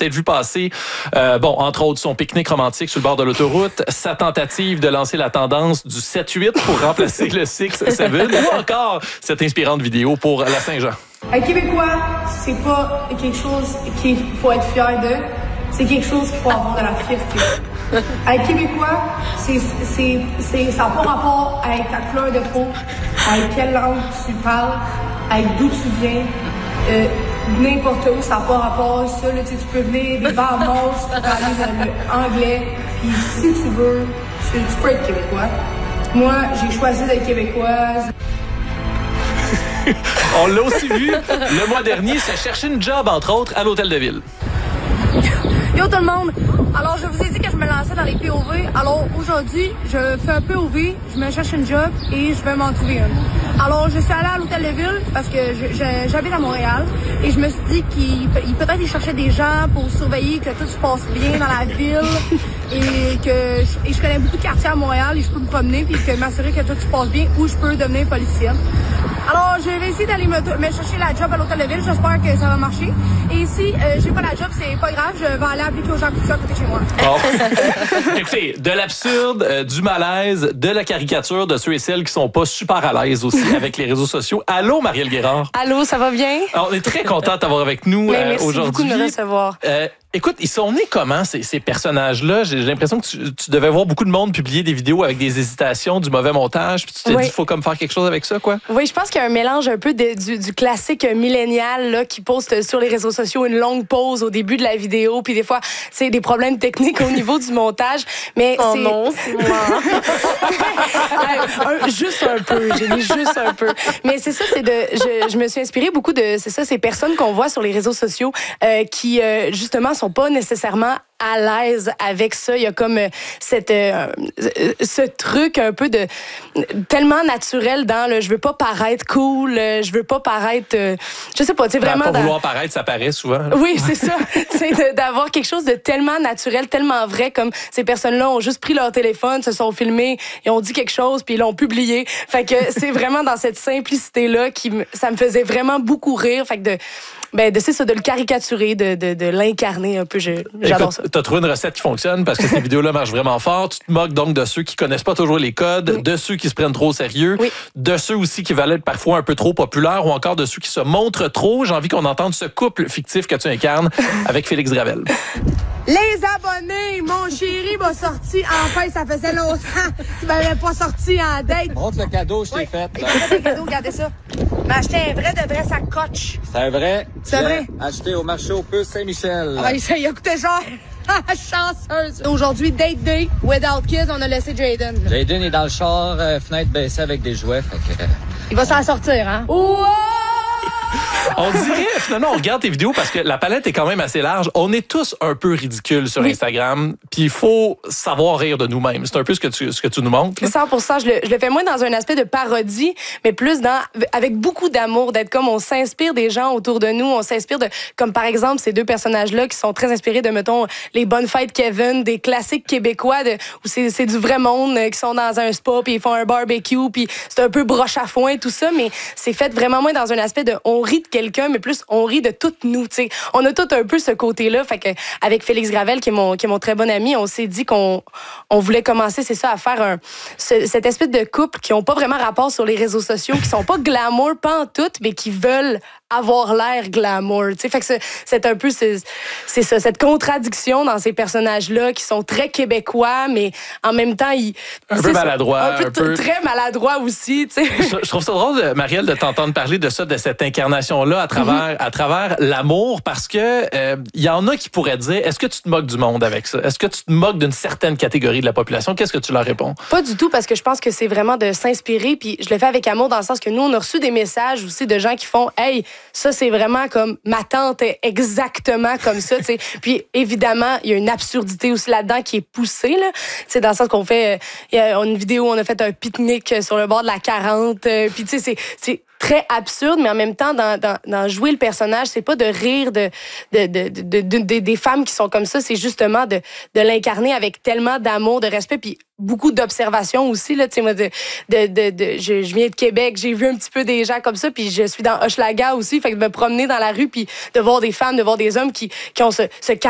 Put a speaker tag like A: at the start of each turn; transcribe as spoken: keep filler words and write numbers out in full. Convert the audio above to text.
A: peut-être vu passer, euh, bon, entre autres, son pique-nique romantique sur le bord de l'autoroute, sa tentative de lancer la tendance du sept huit pour remplacer le six sept, ou encore cette inspirante vidéo pour la Saint-Jean.
B: Un Québécois, c'est pas quelque chose qu'il faut être fier de, c'est quelque chose qu'il faut avoir de la fierté. Un Québécois, c'est, c'est, c'est, ça n'a pas rapport avec ta couleur de peau, avec quelle langue tu parles, avec d'où tu viens, euh, n'importe où, ça n'a pas rapport à ça. Là, tu peux venir des Bahamas, tu peux parler de l'anglais, puis si tu veux, tu, tu peux être Québécois. Moi, j'ai choisi d'être Québécoise.
A: On l'a aussi vu le mois dernier, se chercher une job, entre autres, à l'Hôtel de Ville.
B: Yo tout le monde! Alors, je vous ai dit que je me lançais dans les P O V. Alors, aujourd'hui, je fais un P O V, je me cherche une job et je vais m'en trouver une. Alors, je suis allée à l'Hôtel de Ville parce que je, je, j'habite à Montréal et je me suis dit qu'il peut-être il cherchait des gens pour surveiller que tout se passe bien dans la ville et que je, et je connais beaucoup de quartiers à Montréal et je peux me promener puis que m'assurer que tout se passe bien ou je peux devenir policienne. Alors, je vais essayer d'aller me, me chercher la job à l'Hôtel de Ville. J'espère que ça va marcher. Et si euh, j'ai pas la job, c'est pas grave. Je vais aller appliquer aux gens Couture à côté de chez moi.
A: Bon. Écoutez, de l'absurde, euh, du malaise, de la caricature de ceux et celles qui sont pas super à l'aise aussi avec les réseaux sociaux. Allô, Marielle Guérard.
C: Allô, ça va bien?
A: Alors, on est très content de t'avoir avec nous
C: Mais
A: euh,
C: merci
A: aujourd'hui.
C: beaucoup de me recevoir.
A: Euh, Écoute, ils sont nés comment, ces, ces personnages-là? J'ai l'impression que tu, tu devais voir beaucoup de monde publier des vidéos avec des hésitations, du mauvais montage, puis tu t'es
C: oui.
A: dit, il faut comme faire quelque chose avec ça, quoi?
C: Oui, je pense qu'il y a un mélange un peu de, du, du classique millénial là, qui poste sur les réseaux sociaux une longue pause au début de la vidéo, puis des fois, c'est des problèmes techniques au niveau du montage. Mais
D: oh
C: c'est...
D: non, c'est moi.
C: un, juste un peu, j'ai mis juste un peu. Mais c'est ça, c'est de... Je, je me suis inspirée beaucoup de... C'est ça, ces personnes qu'on voit sur les réseaux sociaux euh, qui, euh, justement, sont pas nécessairement à l'aise avec ça. Il y a comme euh, cette, euh, ce truc un peu de tellement naturel dans le je veux pas paraître cool, euh, je veux pas paraître, euh, je sais pas, tu sais vraiment.
A: Pas
C: dans...
A: vouloir paraître, ça paraît souvent. Là.
C: Oui, c'est ça. C'est d'avoir quelque chose de tellement naturel, tellement vrai, comme ces personnes-là ont juste pris leur téléphone, se sont filmés, et ont dit quelque chose, puis ils l'ont publié. Fait que c'est vraiment dans cette simplicité-là qui me, ça me faisait vraiment beaucoup rire. Fait que de Ben, de, c'est ça, de le caricaturer, de, de, de l'incarner un peu. Je, j'adore
A: Écoute,
C: ça.
A: T'as trouvé une recette qui fonctionne parce que ces vidéos-là marchent vraiment fort. Tu te moques donc de ceux qui connaissent pas toujours les codes, oui. de ceux qui se prennent trop au sérieux, oui. de ceux aussi qui veulent être parfois un peu trop populaires ou encore de ceux qui se montrent trop. J'ai envie qu'on entende ce couple fictif que tu incarnes avec Félix Gravel.
B: Les abonnés, mon chéri m'a sorti enfin, ça faisait longtemps qu'il m'avait pas sorti en date.
E: Montre le cadeau, je t'ai oui. fait.
B: Écoutez le cadeau, regardez ça. M'a acheté un vrai de vrai sacoche.
E: C'est un vrai.
B: C'est vrai.
E: Acheté au marché aux puces Saint-Michel.
B: Ah, ça il a coûté cher. Chanceuse. Aujourd'hui, date day, without kids, on a laissé Jaden.
E: Jaden est dans le char, euh, fenêtre baissée avec des jouets. Fait que...
B: Il va s'en sortir, hein? Wow!
A: On dirait, finalement, on regarde tes vidéos parce que la palette est quand même assez large. On est tous un peu ridicules sur oui. Instagram, puis il faut savoir rire de nous-mêmes. C'est un peu ce que tu, ce que tu nous montres. Là.
C: cent pour cent. Je le, je le fais moins dans un aspect de parodie, mais plus dans avec beaucoup d'amour, d'être comme on s'inspire des gens autour de nous, on s'inspire de, comme par exemple ces deux personnages-là qui sont très inspirés de, mettons, les bonnes fêtes Kevin, des classiques québécois, de, où c'est, c'est du vrai monde, qui sont dans un spa, puis ils font un barbecue, puis c'est un peu broche à foin, tout ça, mais c'est fait vraiment moins dans un aspect de on rit de quelqu'un, mais plus on rit de toutes nous, tu sais. On a tout un peu ce côté-là, fait que avec Félix Gravel, qui est mon, qui est mon très bon ami, on s'est dit qu'on on voulait commencer, c'est ça, à faire un, ce, cette espèce de couple qui ont pas vraiment rapport sur les réseaux sociaux, qui sont pas glamour, pas en tout, mais qui veulent avoir l'air glamour, tu sais. Fait que c'est, c'est un peu, c'est, c'est ça, cette contradiction dans ces personnages-là qui sont très québécois, mais en même temps, ils...
A: Un peu maladroits.
C: Un peu,
A: un peu
C: très maladroits aussi, tu sais.
A: Je, je trouve ça drôle, Marielle, de t'entendre parler de ça, de cette incarnation-là à travers, mm-hmm. à travers l'amour, parce que euh, y en a qui pourraient dire, est-ce que tu te moques du monde avec ça? Est-ce que tu te moques d'une certaine catégorie de la population? Qu'est-ce que tu leur réponds?
C: Pas du tout, parce que je pense que c'est vraiment de s'inspirer, puis je le fais avec amour dans le sens que nous, on a reçu des messages aussi de gens qui font, hey, ça, c'est vraiment comme ma tante est exactement comme ça, tu sais. Puis évidemment, il y a une absurdité aussi là-dedans qui est poussée, là. Tu sais, dans le sens qu'on fait, il y a une vidéo où on a fait un pique-nique sur le bord de la quarante, euh, puis tu sais, c'est, c'est très absurde, mais en même temps, dans, dans, dans jouer le personnage, c'est pas de rire de, de, de, de, de, de des femmes qui sont comme ça, c'est justement de, de l'incarner avec tellement d'amour, de respect, puis beaucoup d'observation aussi, là, tu sais, moi, de, de, de, de, je, je viens de Québec, j'ai vu un petit peu des gens comme ça, puis je suis dans Hochelaga aussi, fait que de me promener dans la rue, puis de voir des femmes, de voir des hommes qui, qui ont ce, ce